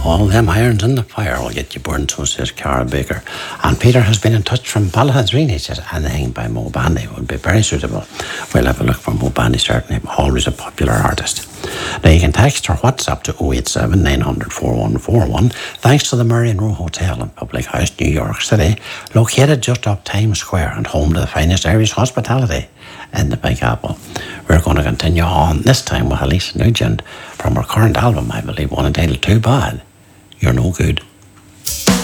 All them irons in the fire will get you burned, so says Carol Baker. And Peter has been in touch from Ballahadreen. He says anything by Mo Bandy would be very suitable. We'll have a look for Mo Bandy, certainly. Always a popular artist. Now you can text or WhatsApp to 087 900 4141. Thanks to the Marion Row Hotel and Public House, New York City, located just up Times Square and home to the finest Irish hospitality in the Big Apple. We're going to continue on, this time with Elisa Nugent from her current album, I believe, one entitled Too Bad You're No Good.